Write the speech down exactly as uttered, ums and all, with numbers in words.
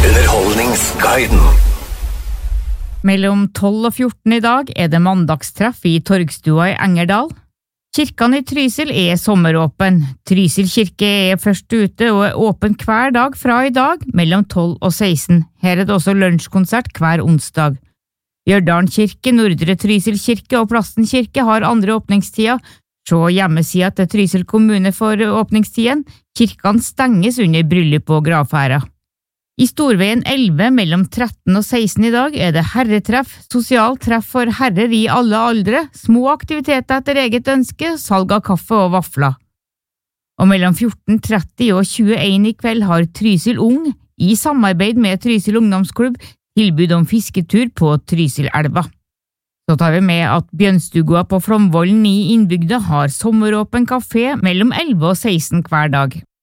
Underholdningsguiden. Mellom tolv og fjorten i dag er det mandagstreff i Torgstua i Engerdal. Kirken i Trysil er sommeråpen. Trysil kirke er først ute og er åpen hver dag fra i dag mellom tolv og seksten. Her er det også lunsjkonsert hver onsdag. Gjørdalen kirke, Nordre Trysil kirke og Plassen kirke har andre åpningstider. Se hjemmesida til Trysil kommune for åpningstiden. Kirkene stenges under bryllup og gravferder. I Storveien elleve mellom tretten og seksten i dag er det herretreff, sosial treff for herrer i alle aldre, små aktiviteter etter eget ønske, salg av kaffe og vafler. Og mellom fjorten tretti og tjueen i kveld har Trysil Ung, i samarbeid med Trysil ungdomsklubb, tilbud om fisketur på Trysilelva. Så tar vi med at Bjønstugua på Flomvollen i innbygda har sommeråpen kafé mellom elleve og seksten hver dag.